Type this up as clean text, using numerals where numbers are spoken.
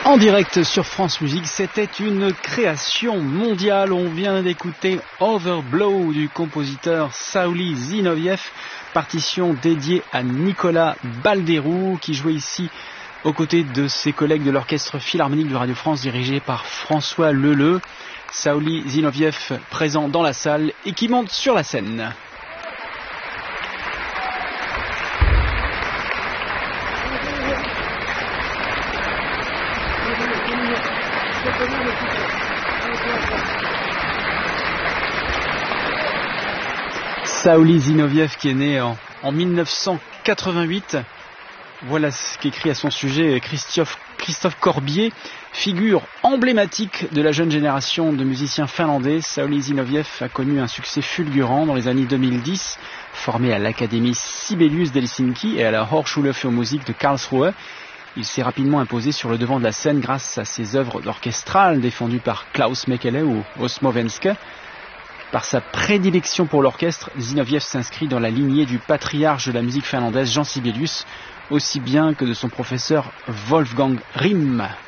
En direct sur France Musique, c'était une création mondiale. On vient d'écouter Overblow du compositeur Sauli Zinoviev, partition dédiée à Nicolas Balderou qui jouait ici aux côtés de ses collègues de l'orchestre philharmonique de Radio France dirigé par François Leleu. Sauli Zinoviev présent dans la salle et qui monte sur la scène. Sauli Zinoviev qui est né en 1988. Voilà ce qu'écrit à son sujet Christophe Corbier, figure emblématique de la jeune génération de musiciens finlandais. Sauli Zinoviev a connu un succès fulgurant dans les années 2010, formé à l'Académie Sibelius d'Helsinki et à la Hochschule für Musik de Karlsruhe. Il s'est rapidement imposé sur le devant de la scène grâce à ses œuvres orchestrales défendues par Klaus Mekele ou Osmo Venske. Par sa prédilection pour l'orchestre, Zinoviev s'inscrit dans la lignée du patriarche de la musique finlandaise Jean Sibelius, aussi bien que de son professeur Wolfgang Rihm.